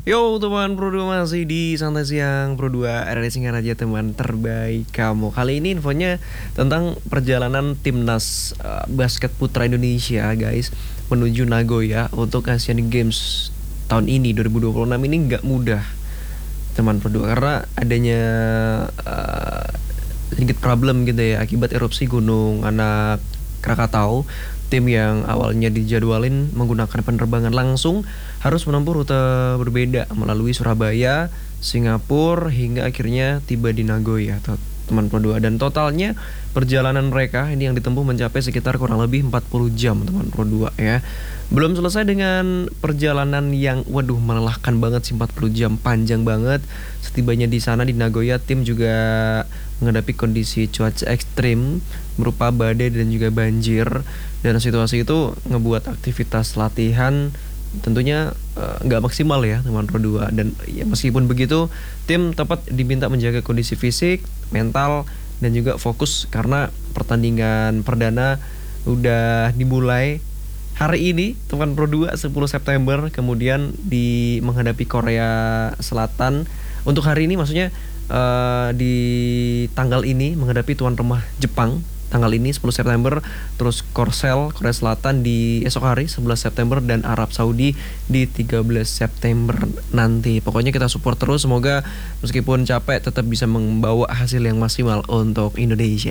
Yo teman Pro 2 masih di Santai Siang Pro 2 Racing aja teman terbaik kamu. Kali ini infonya tentang perjalanan timnas basket putra Indonesia guys menuju Nagoya untuk Asian Games tahun ini 2026 ini nggak mudah teman Pro 2 karena adanya sedikit problem gitu ya akibat erupsi gunung anak Krakatau. Tim yang awalnya dijadwalin menggunakan penerbangan langsung harus menempuh rute berbeda melalui Surabaya, Singapura hingga akhirnya tiba di Nagoya teman Pro 2 dan totalnya perjalanan mereka ini yang ditempuh mencapai sekitar kurang lebih 40 jam teman Pro 2 ya. Belum selesai dengan perjalanan yang melelahkan banget sih 40 jam panjang banget. Setibanya di sana di Nagoya tim juga menghadapi kondisi cuaca ekstrim berupa badai dan juga banjir dan situasi itu ngebuat aktivitas latihan tentunya nggak maksimal ya teman Pro 2 dan ya meskipun begitu tim tetap diminta menjaga kondisi fisik, mental dan juga fokus karena pertandingan perdana udah dimulai hari ini teman Pro 2 10 September kemudian menghadapi Korea Selatan untuk hari ini maksudnya di tanggal ini menghadapi tuan rumah Jepang tanggal ini 10 September terus Korsel Korea Selatan di esok hari 11 September dan Arab Saudi di 13 September nanti. Pokoknya kita support terus semoga meskipun capek tetap bisa membawa hasil yang maksimal untuk Indonesia.